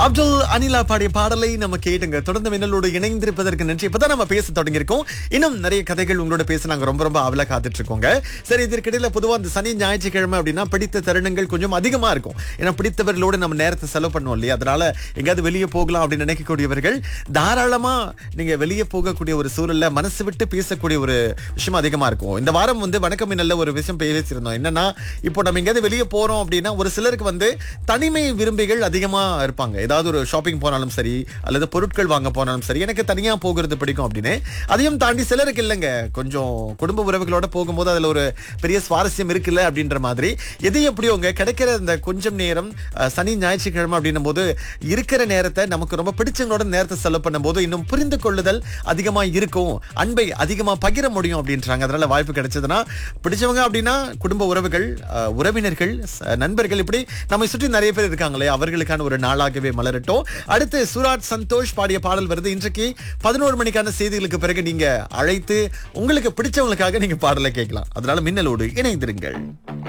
அப்துல் அனிலா பாடிய பாடலை நம்ம கேட்டுங்க. தொடர்ந்து மின்னலோடு இணைந்திருப்பதற்கு நன்றி. இப்பதான் நம்ம பேச தொடங்கியிருக்கோம். இன்னும் நிறைய கதைகள் உங்களோட பேச நாங்க ரொம்ப ரொம்ப ஆவலா காத்துட்டு இருக்கோங்க. சரி, இதற்கிடையில பொதுவா இந்த சனி ஞாயிற்றுக்கிழமை அப்படின்னா பிடித்த தருணங்கள் கொஞ்சம் அதிகமா இருக்கும். ஏன்னா பிடித்தவர்களோடு நம்ம நேரத்தை செலவு பண்ணுவோம் இல்லையா? அதனால எங்கேயாவது வெளியே போகலாம் அப்படின்னு நினைக்கக்கூடியவர்கள் தாராளமா நீங்க வெளியே போகக்கூடிய ஒரு சூழல்ல மனசு விட்டு பேசக்கூடிய ஒரு விஷயம் அதிகமா இருக்கும். இந்த வாரம் வணக்கம் மின்னல்ல ஒரு விஷயம் பேசியிருந்தோம். என்னன்னா, இப்போ நம்ம எங்கேயாவது வெளியே போறோம் அப்படின்னா ஒரு சிலருக்கு தனிமை விரும்பிகள் அதிகமா இருப்பாங்க. ஏதாவது ஒரு ஷாப்பிங் போனாலும் சரி, அல்லது பொருட்கள் வாங்க போனாலும் சரி, எனக்கு தனியா போகிறது பிடிக்கும் அப்படின்னு. அதையும் தாண்டி சிலருக்கு இல்லைங்க, கொஞ்சம் குடும்ப உறவுகளோட போகும்போது அதுல ஒரு பெரிய சுவாரஸ்யம் இருக்குல்ல அப்படின்ற மாதிரி. எது எப்படியோங்க கிடைக்கிற இந்த கொஞ்சம் நேரம் சனி ஞாயிற்றுக்கிழமை அப்படின்னும் போது இருக்கிற நேரத்தை நமக்கு ரொம்ப பிடிச்சவங்களோட நேரத்தை செலவு பண்ணும் போது இன்னும் புரிந்து கொள்ளுதல் அதிகமா இருக்கும், அன்பை அதிகமா பகிர முடியும் அப்படின்றாங்க. அதனால வாய்ப்பு கிடைச்சதுன்னா பிடிச்சவங்க அப்படின்னா குடும்ப உறவுகள், உறவினர்கள், நண்பர்கள், இப்படி நம்மை சுற்றி நிறைய பேர் இருக்காங்களே, அவர்களுக்கான ஒரு நாளாகவே மலரட்டும். அடுத்து சுராட் சந்தோஷ் பாடிய பாடல் வருது. இன்றைக்கு 11 மணிக்கான செய்திகளுக்கு பிறகு நீங்க அழைத்து உங்களுக்கு பிடிச்சவங்களுக்காக நீங்க பாடலை கேட்கலாம். அதனால மின்னலோடு இணைந்திருங்கள்.